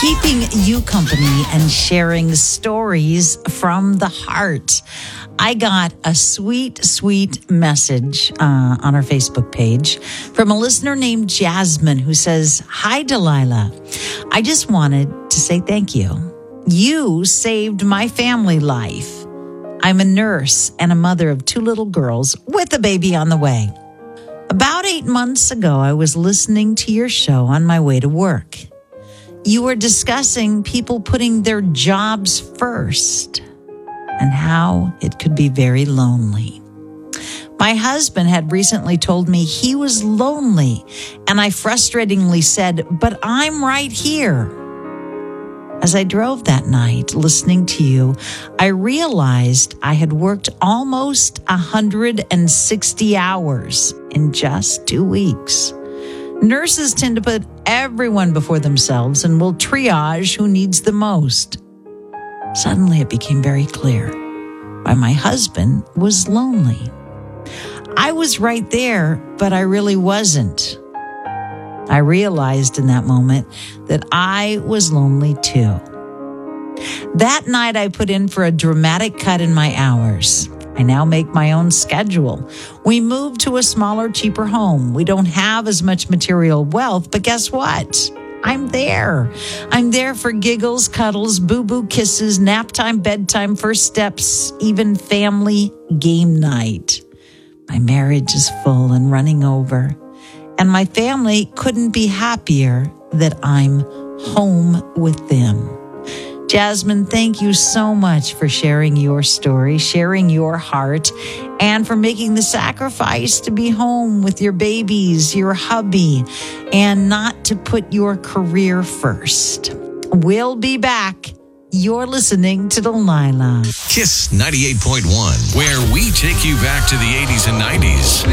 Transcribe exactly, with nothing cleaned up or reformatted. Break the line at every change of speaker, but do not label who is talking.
keeping you company and sharing stories from the heart. I got a sweet, sweet message uh, on our Facebook page from a listener named Jasmine who says, "Hi, Delilah. I just wanted to say thank you. You saved my family life. I'm a nurse and a mother of two little girls with a baby on the way. About eight months ago, I was listening to your show on my way to work. You were discussing people putting their jobs first and how it could be very lonely. My husband had recently told me he was lonely, and I frustratingly said, but I'm right here. As I drove that night listening to you, I realized I had worked almost one hundred sixty hours in just two weeks. Nurses tend to put everyone before themselves and will triage who needs the most. Suddenly it became very clear why my husband was lonely. I was right there, but I really wasn't. I realized in that moment that I was lonely too. That night I put in for a dramatic cut in my hours. I now make my own schedule. We moved to a smaller, cheaper home. We don't have as much material wealth, but guess what? I'm there. I'm there for giggles, cuddles, boo-boo kisses, nap time, bedtime, first steps, even family game night. My marriage is full and running over, and my family couldn't be happier that I'm home with them. Jasmine, thank you so much for sharing your story, sharing your heart, and for making the sacrifice to be home with your babies, your hubby, and not to put your career first. We'll be back. You're listening to Delilah.
Kiss ninety-eight point one, where we take you back to the eighties and nineties.